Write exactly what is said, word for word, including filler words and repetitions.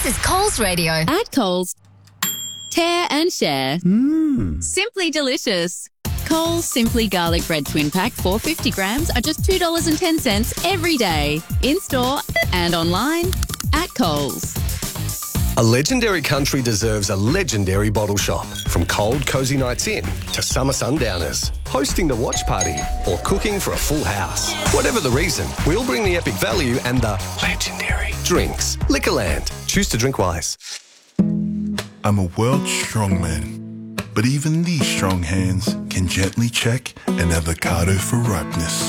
This is Coles Radio. At Coles, tear and share. Mmm. Simply delicious. Coles Simply Garlic Bread Twin Pack four hundred fifty grams are just two dollars and ten cents every day. In-store and online at Coles. A legendary country deserves a legendary bottle shop. From cold, cosy nights in to summer sundowners, hosting the watch party or cooking for a full house. Whatever the reason, we'll bring the epic value and the legendary drinks. Liquorland. Choose to drink wise. I'm a world strongman, but even these strong hands can gently check an avocado for ripeness.